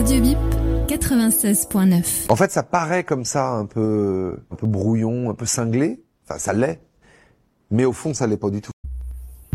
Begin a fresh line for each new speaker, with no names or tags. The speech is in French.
Radio Bip 96.9.
En fait, ça paraît comme ça, un peu brouillon, un peu cinglé. Enfin, ça l'est. Mais au fond, ça l'est pas du tout.